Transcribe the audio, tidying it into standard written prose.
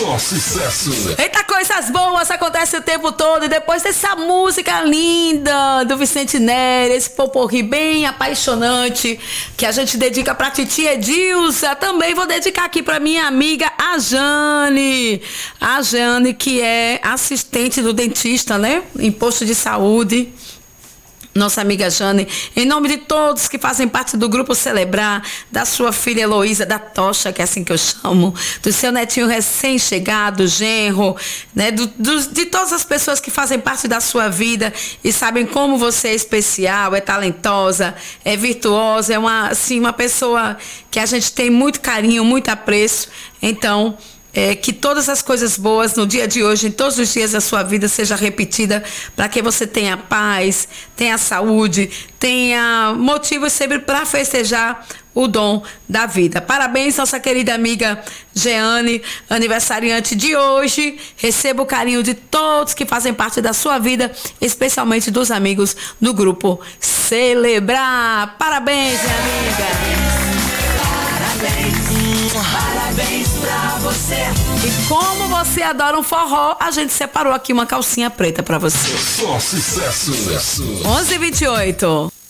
Só sucesso. Eita, coisas boas acontecem o tempo todo. E depois dessa música linda do Vicente Nery, esse poporri bem apaixonante que a gente dedica pra titia Edilza, também vou dedicar aqui pra minha amiga a Jane. A Jane, que é assistente do dentista, né? Em posto de saúde. Nossa amiga Jane, em nome de todos que fazem parte do Grupo Celebrar, da sua filha Heloísa, da Tocha, que é assim que eu chamo, do seu netinho recém-chegado, genro, né, de todas as pessoas que fazem parte da sua vida e sabem como você é especial, é talentosa, é virtuosa, é uma pessoa que a gente tem muito carinho, muito apreço. Então, que todas as coisas boas no dia de hoje, em todos os dias da sua vida, seja repetida para que você tenha paz, tenha saúde, tenha motivos sempre para festejar o dom da vida. Parabéns, nossa querida amiga Jeane, aniversariante de hoje. Receba o carinho de todos que fazem parte da sua vida, especialmente dos amigos do Grupo Celebrar. Parabéns, minha amiga. Parabéns pra você. E como você adora um forró, a gente separou aqui uma calcinha preta pra você. Só sucesso. 11h28.